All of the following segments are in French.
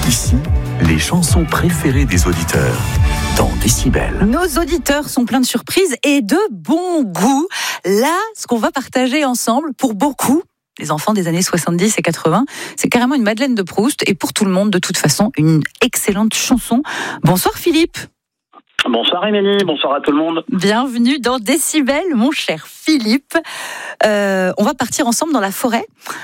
Ici, les chansons préférées des auditeurs dans Décibel. Nos auditeurs sont pleins de surprises et de bon goût. Là, ce qu'on va partager ensemble, pour beaucoup, les enfants des années 70 et 80, c'est carrément une Madeleine de Proust et pour tout le monde, de toute façon, une excellente chanson. Bonsoir Philippe. Bonsoir Émilie, bonsoir à tout le monde. Bienvenue dans Décibel, mon cher Philippe. On va partir ensemble dans la forêt,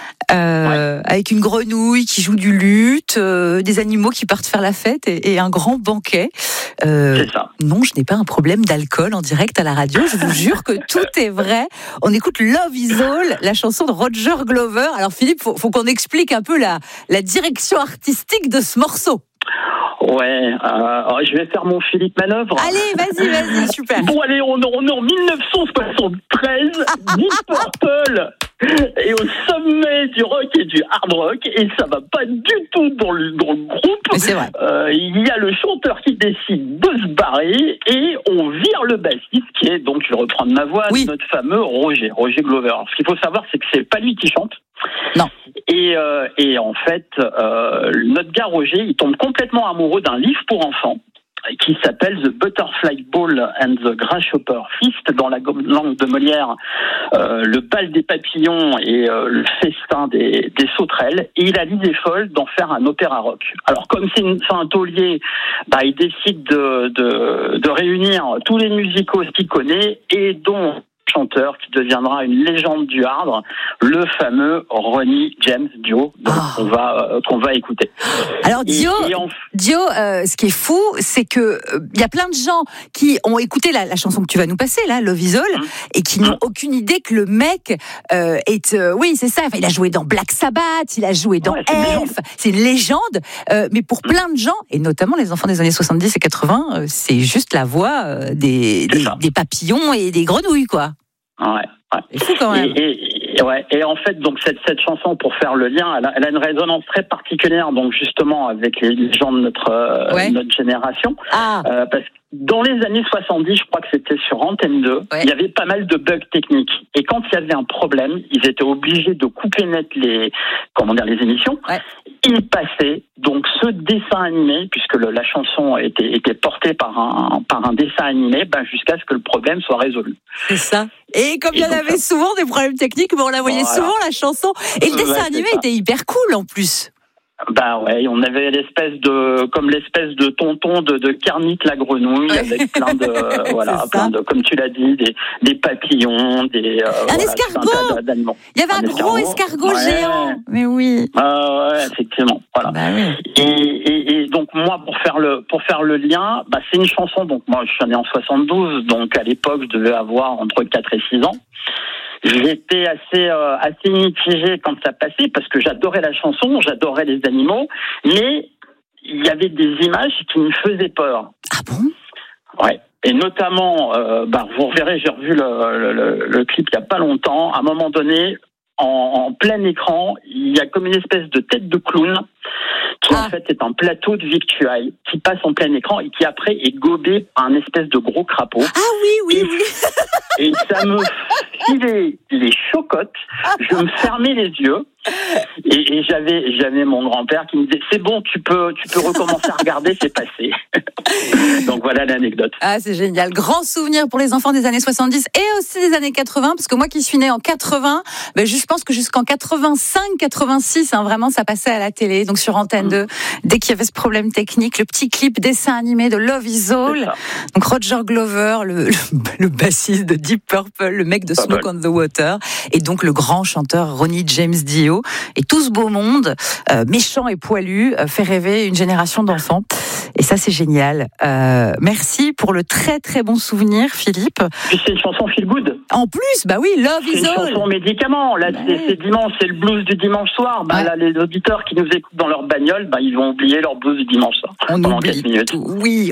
avec une grenouille qui joue du luth, des animaux qui partent faire la fête et un grand banquet. C'est ça. Non, je n'ai pas un problème d'alcool en direct à la radio, je vous jure que tout est vrai. On écoute Love Is All, la chanson de Roger Glover. Alors Philippe, faut qu'on explique un peu la direction artistique de ce morceau. Ouais, je vais faire mon Philippe Manœuvre. Allez, vas-y, super. Bon, allez, on est en 1973, Deep Purple est au sommet du rock et du hard rock, et ça va pas du tout dans le groupe. Mais c'est vrai. Il y a le chanteur qui décide de se barrer, et on vire le bassiste, qui est, donc, je vais reprendre ma voix, oui, notre fameux Roger Glover. Alors, ce qu'il faut savoir, c'est que c'est pas lui qui chante. Non. Et en fait, notre gars Roger, il tombe complètement amoureux d'un livre pour enfants qui s'appelle The Butterfly Ball and the Grasshopper Feast, dans la langue de Molière, le bal des papillons et le festin des sauterelles. Et il a l'idée folle d'en faire un opéra rock. Alors comme c'est un taulier, il décide de réunir tous les musicos qu'il connaît et dont chanteur qui deviendra une légende du hard, le fameux Ronnie James Dio, qu'on va écouter. Alors Dio, ce qui est fou, c'est que il y a plein de gens qui ont écouté la chanson que tu vas nous passer là, Love Is All, et qui n'ont aucune idée que le mec oui, c'est ça. Enfin, il a joué dans Black Sabbath, il a joué dans Elf, c'est une légende. Mais pour plein de gens, et notamment les enfants des années 70 et 80, c'est juste la voix des papillons et des grenouilles, quoi. Ouais. C'est fou quand même. Et en fait, donc cette chanson, pour faire le lien, elle a une résonance très particulière, donc justement avec les gens de notre génération, parce que dans les années 70, je crois que c'était sur Antenne 2, il y avait pas mal de bugs techniques. Et quand il y avait un problème, ils étaient obligés de couper net les émissions. Ils passaient donc ce dessin animé, puisque la chanson était portée par un dessin animé, jusqu'à ce que le problème soit résolu. C'est ça. Et comme il y en avait souvent des problèmes techniques, on la voyait souvent la chanson. Et le dessin animé était hyper cool en plus. On avait l'espèce de tonton de Kermit la grenouille, avec plein de, comme tu l'as dit, des papillons, un escargot. Il y avait un gros escargot géant. Mais oui. Effectivement. Voilà. Oui. Et donc moi, pour faire le lien, c'est une chanson. Donc moi, je suis né en 72, donc à l'époque, je devais avoir entre 4 et 6 ans. J'étais assez mitigé quand ça passait, parce que j'adorais la chanson, j'adorais les animaux, mais il y avait des images qui me faisaient peur. Ah bon? Ouais. Et notamment, vous reverrez, j'ai revu le clip il y a pas longtemps. À un moment donné, en plein écran, il y a comme une espèce de tête de clown qui en fait est un plateau de victuailles qui passe en plein écran et qui après est gobé par un espèce de gros crapaud. Ah oui. Et ça me filait les chocottes, je me fermais les yeux. Et j'avais mon grand-père qui me disait c'est bon, tu peux recommencer à regarder, c'est passé. Donc voilà l'anecdote. Ah, c'est génial, grand souvenir pour les enfants des années 70 et aussi des années 80, parce que moi qui suis née en 80, je pense que jusqu'en 85, 86, vraiment ça passait à la télé, donc sur Antenne 2, dès qu'il y avait ce problème technique, le petit clip dessin animé de Love Is All, donc Roger Glover, le bassiste de Deep Purple, le mec de Smoke on the Water, et donc le grand chanteur Ronnie James Dio. Et tout ce beau monde, méchant et poilu, fait rêver une génération d'enfants. Et ça, c'est génial. Merci pour le très très bon souvenir, Philippe. Puis c'est une chanson feel good. En plus, Love Is All. C'est une chanson médicament. Là, c'est dimanche, c'est le blues du dimanche soir. Là, les auditeurs qui nous écoutent dans leur bagnole, ils vont oublier leur blues du dimanche soir. On pendant oublie 4 minutes. Oui.